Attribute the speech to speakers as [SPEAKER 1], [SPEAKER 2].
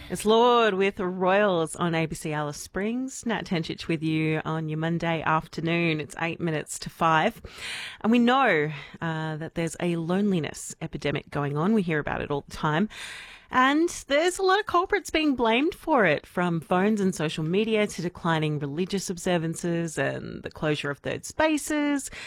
[SPEAKER 1] It's Lord with Royals on ABC Alice Springs. Nat Tenchich with you on your Monday afternoon. It's 8 minutes to 5. And we know that there's a loneliness epidemic going on. We hear about it all the time. And there's a lot of culprits being blamed for it, from phones and social media to declining religious observances and the closure of third spaces